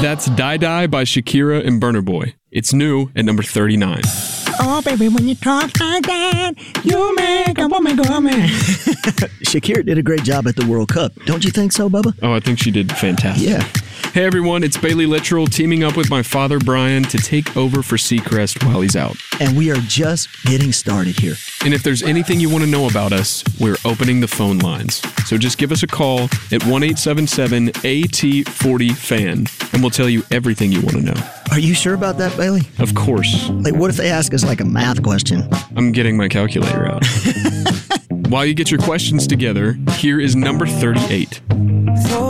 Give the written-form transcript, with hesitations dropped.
That's Die Die by Shakira and Burna Boy. It's new at number 39. Oh, baby, when you talk like that, you make a woman go mad. Shakira did a great job at the World Cup. Don't you think so, Bubba? Oh, I think she did fantastic. Yeah. Hey, everyone, it's Bailey Littrell teaming up with my father, Brian, to take over for Seacrest while he's out. And we are just getting started here. And if there's anything you want to know about us, we're opening the phone lines. So just give us a call at 1-877-AT40-FAN, and we'll tell you everything you want to know. Are you sure about that, Bailey? Of course. Like, what if they ask us like a math question? I'm getting my calculator out. While you get your questions together, here is number 38.